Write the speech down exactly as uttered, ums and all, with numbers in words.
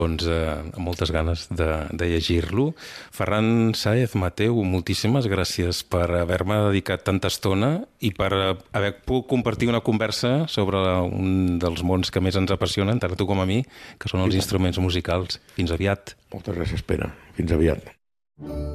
Doncs eh, amb moltes ganes de, de llegir-lo. Ferran Sáez Mateu, moltíssimes gràcies per haver-me dedicat tanta estona i per haver pogut compartir una conversa sobre un dels mons que més ens apassionen, tant a tu com a mi, que són els instruments musicals. Fins aviat. Moltes gràcies, Pere. Fins aviat.